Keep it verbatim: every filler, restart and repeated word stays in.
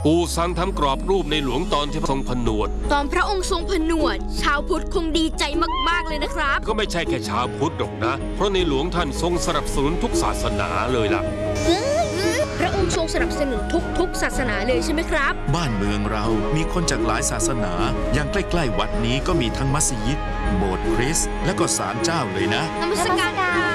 ปู่สั่งทำกรอบรูปในหลวงตอนที่ทรงผนวดตอนพระองค์ทรงผนวดชาวพุทธคงดีใจมากๆเลยนะครับก็ไม่ใช่แค่ชาวพุทธหรอกนะเพราะในหลวงท่านทรงสนับสนุนทุกศาสนาเลยล่ะพระองค์ทรงสนับสนุนทุกๆศาสนาเลยใช่ไหมครับบ้านเมืองเรามีคนจากหลายศาสนาอย่างใกล้ๆวัดนี้ก็มีทั้งมัสยิดโบสถ์คริสต์และก็ศาลเจ้าเลยนะนมัสการ